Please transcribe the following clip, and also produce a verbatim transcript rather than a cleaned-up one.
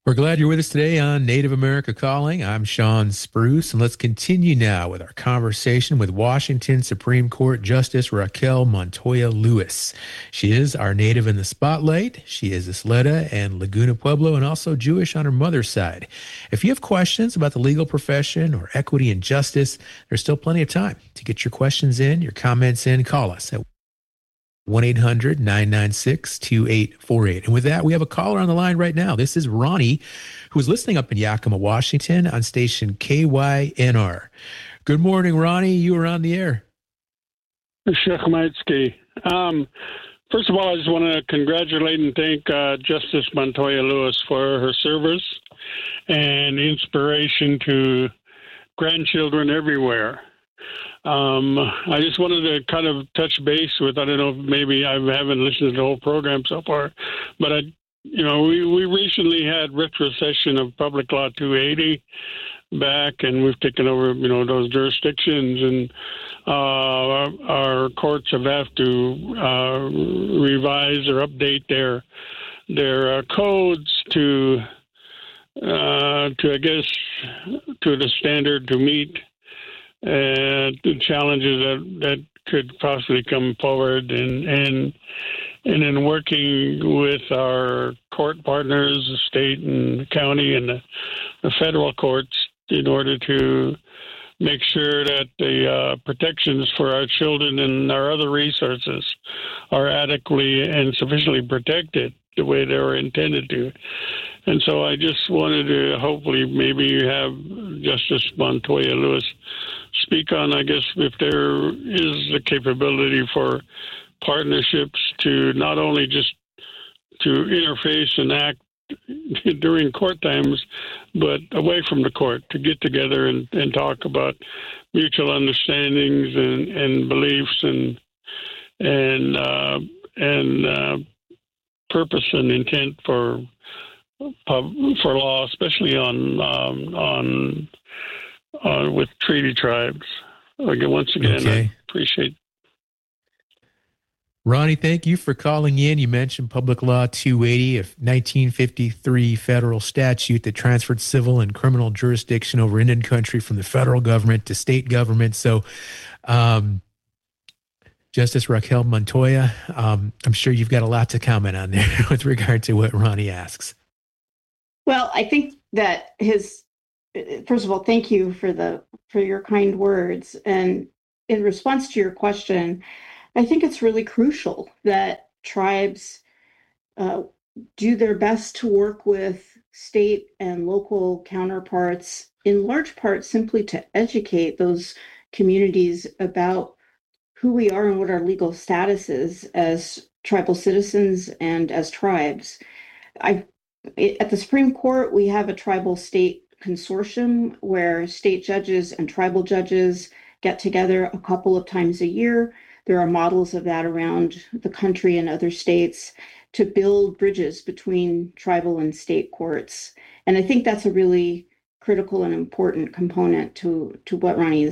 We're glad you're with us today on Native America Calling. I'm Sean Spruce, and let's continue now with our conversation with Washington Supreme Court Justice Raquel Montoya Lewis. She is our native in the spotlight. She is Isleta and Laguna Pueblo and also Jewish on her mother's side. If you have questions about the legal profession or equity and justice, there's still plenty of time to get your questions in, your comments in. Call us at one eight hundred nine nine six two eight four eight. And with that, we have a caller on the line right now. This is Ronnie, who is listening up in Yakima, Washington on station K Y N R. Good morning, Ronnie. You are on the air. Shechmaitsky. Um, first of all, I just want to congratulate and thank uh, Justice Montoya Lewis for her service and inspiration to grandchildren everywhere. Um, I just wanted to kind of touch base with, I don't know, if maybe I haven't listened to the whole program so far, but I, you know, we, we recently had retrocession of Public Law two eighty back, and we've taken over, you know, those jurisdictions, and uh, our, our courts have had to uh, revise or update their their uh, codes to uh, to I guess to the standard to meet Uh, the challenges that, that could possibly come forward, and and and in working with our court partners, the state and the county and the, the federal courts, in order to make sure that the uh, protections for our children and our other resources are adequately and sufficiently protected the way they were intended to. And so I just wanted to hopefully maybe have Justice Montoya Lewis speak on, I guess, if there is the capability for partnerships to not only just to interface and act during court times, but away from the court, to get together and, and talk about mutual understandings and, and beliefs and and uh, and uh, purpose and intent for for law, especially on um, on uh, with treaty tribes. Again, once again, okay. I appreciate. Ronnie, thank you for calling in. You mentioned Public Law two eighty, a nineteen fifty-three federal statute that transferred civil and criminal jurisdiction over Indian country from the federal government to state government. So, um, Justice Raquel Montoya, um, I'm sure you've got a lot to comment on there with regard to what Ronnie asks. Well, I think that his, first of all, thank you for the for your kind words. And in response to your question, I think it's really crucial that tribes uh, do their best to work with state and local counterparts, in large part simply to educate those communities about who we are and what our legal status is as tribal citizens and as tribes. I At the Supreme Court, we have a tribal state consortium where state judges and tribal judges get together a couple of times a year. There are models of that around the country and other states to build bridges between tribal and state courts. And I think that's a really critical and important component to, to what Ronnie is